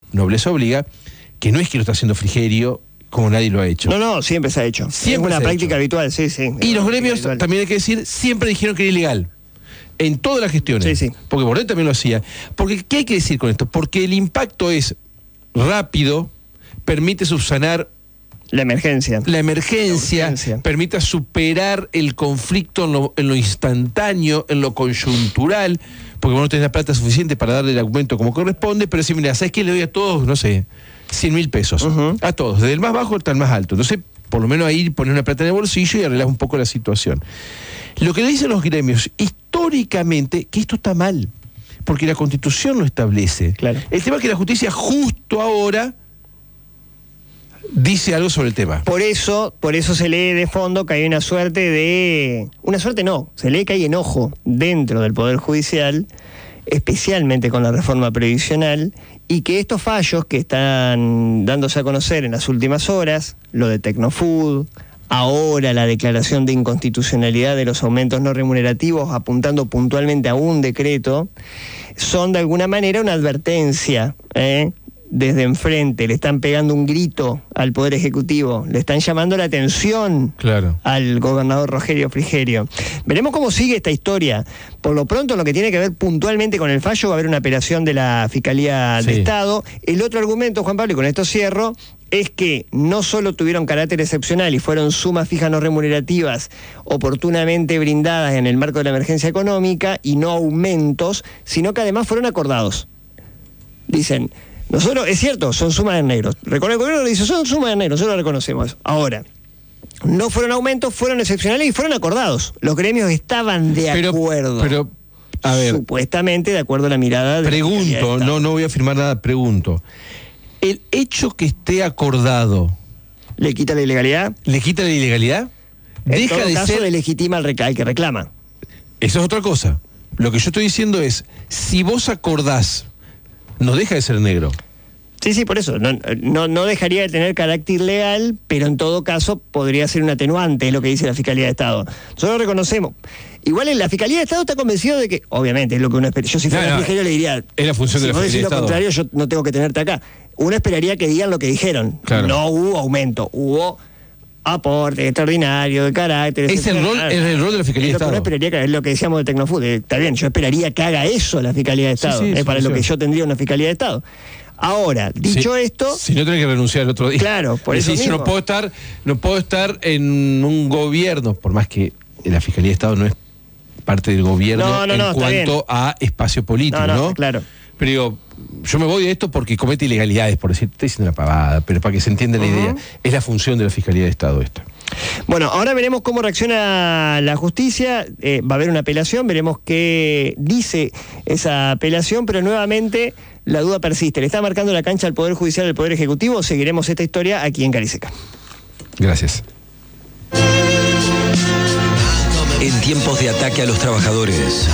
nobleza obliga, que no es que lo está haciendo Frigerio, como nadie lo ha hecho. No, siempre se ha hecho. Siempre es una práctica habitual, sí. Y los gremios, también hay que decir, siempre dijeron que era ilegal. En todas las gestiones. Sí. Porque Bordet también lo hacía. Porque, ¿qué hay que decir con esto? Porque el impacto es rápido, permite subsanar la emergencia, permite superar el conflicto en lo instantáneo, en lo coyuntural, porque vos no tenés la plata suficiente para darle el aumento como corresponde, pero si mira, ¿sabes qué? Le doy a todos, no sé, 100.000 pesos. A todos, desde el más bajo hasta el más alto. Entonces, por lo menos ahí pones una plata en el bolsillo y arreglás un poco la situación. Lo que le dicen los gremios, históricamente, que esto está mal, porque la Constitución lo establece. Claro. El tema es que la justicia justo ahora dice algo sobre el tema. Por eso se lee de fondo que hay una suerte de... se lee que hay enojo dentro del Poder Judicial, especialmente con la reforma previsional, y que estos fallos que están dándose a conocer en las últimas horas, lo de Tecnofood, ahora la declaración de inconstitucionalidad de los aumentos no remunerativos apuntando puntualmente a un decreto, son de alguna manera una advertencia, desde enfrente, le están pegando un grito al Poder Ejecutivo, le están llamando la atención al gobernador Rogelio Frigerio. Veremos cómo sigue esta historia. Por lo pronto, lo que tiene que ver puntualmente con el fallo, va a haber una apelación de la Fiscalía de Estado. El otro argumento, Juan Pablo, y con esto cierro, es que no solo tuvieron carácter excepcional y fueron sumas fijas no remunerativas oportunamente brindadas en el marco de la emergencia económica y no aumentos, sino que además fueron acordados. Dicen... Nosotros, es cierto, son sumas en negro. El gobierno le dice, son sumas en negro, nosotros lo reconocemos. Ahora, no fueron aumentos, fueron excepcionales y fueron acordados. Los gremios estaban de acuerdo. Pero, a ver. Supuestamente de acuerdo a la mirada de... Pregunto, no voy a afirmar nada, pregunto. ¿El hecho que esté acordado... ¿Le quita la ilegalidad? ¿Le quita la ilegalidad? En todo caso, delegitima al que reclama. Eso es otra cosa. Lo que yo estoy diciendo es, si vos acordás... No deja de ser negro. Sí, por eso. No dejaría de tener carácter legal, pero en todo caso podría ser un atenuante, es lo que dice la Fiscalía de Estado. Nosotros lo reconocemos. Igual la Fiscalía de Estado está convencido de que, obviamente, es lo que uno espera. Yo si fuera Frigerio le diría... Es la función de la Fiscalía de Estado. Si vos decís lo contrario, yo no tengo que tenerte acá. Uno esperaría que digan lo que dijeron. Claro. No hubo aumento, hubo... aporte extraordinario, de carácter... Es el rol de la Fiscalía de Estado. Yo esperaría que es lo que decíamos de Tecnofood. Está bien, yo esperaría que haga eso la Fiscalía de Estado. Es para lo que yo tendría una Fiscalía de Estado. Ahora, dicho esto... Si no tenés que renunciar el otro día. Claro, por eso mismo. Yo no puedo estar en un gobierno, por más que la Fiscalía de Estado no es parte del gobierno en cuanto a espacio político, ¿no? Claro. Pero digo, yo me voy de esto porque comete ilegalidades, por decir, estoy diciendo una pavada, pero para que se entienda la idea, es la función de la Fiscalía de Estado esta. Bueno, ahora veremos cómo reacciona la justicia, va a haber una apelación, veremos qué dice esa apelación, pero nuevamente la duda persiste. ¿Le está marcando la cancha al Poder Judicial, al Poder Ejecutivo? Seguiremos esta historia aquí en Cariseca. Gracias. En tiempos de ataque a los trabajadores,